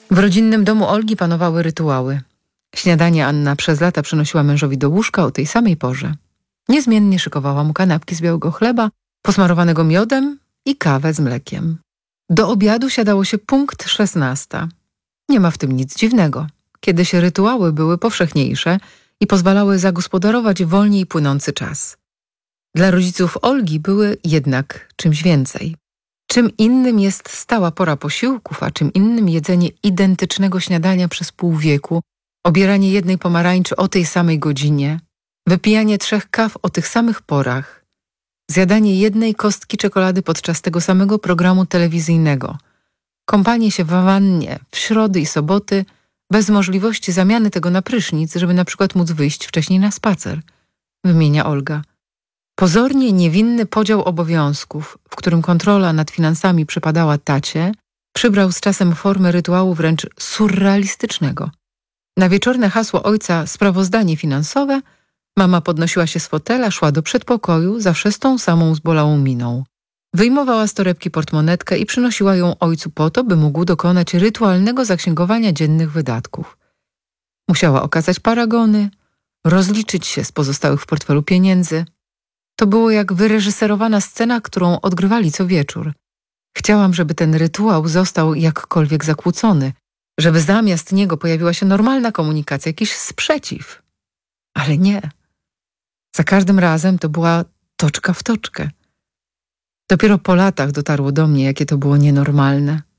W rodzinnym domu Olgi panowały rytuały. Śniadanie Anna przez lata przynosiła mężowi do łóżka o tej samej porze. Niezmiennie szykowała mu kanapki z białego chleba, posmarowanego miodem i kawę z mlekiem. Do obiadu siadało się punkt 16. Nie ma w tym nic dziwnego. Kiedyś rytuały były powszechniejsze i pozwalały zagospodarować wolniej płynący czas. Dla rodziców Olgi były jednak czymś więcej. Czym innym jest stała pora posiłków, a czym innym jedzenie identycznego śniadania przez pół wieku, obieranie jednej pomarańczy o tej samej godzinie, wypijanie 3 kaw o tych samych porach, zjadanie jednej kostki czekolady podczas tego samego programu telewizyjnego, kąpanie się w wannie w środy i soboty bez możliwości zamiany tego na prysznic, żeby na przykład móc wyjść wcześniej na spacer, wymienia Olga. Pozornie niewinny podział obowiązków, w którym kontrola nad finansami przypadała tacie, przybrał z czasem formę rytuału wręcz surrealistycznego. Na wieczorne hasło ojca sprawozdanie finansowe mama podnosiła się z fotela, szła do przedpokoju zawsze z tą samą zbolałą miną. Wyjmowała z torebki portmonetkę i przynosiła ją ojcu po to, by mógł dokonać rytualnego zaksięgowania dziennych wydatków. Musiała okazać paragony, rozliczyć się z pozostałych w portfelu pieniędzy. To było jak wyreżyserowana scena, którą odgrywali co wieczór. Chciałam, żeby ten rytuał został jakkolwiek zakłócony, żeby zamiast niego pojawiła się normalna komunikacja, jakiś sprzeciw. Ale nie. Za każdym razem to była toczka w toczkę. Dopiero po latach dotarło do mnie, jakie to było nienormalne.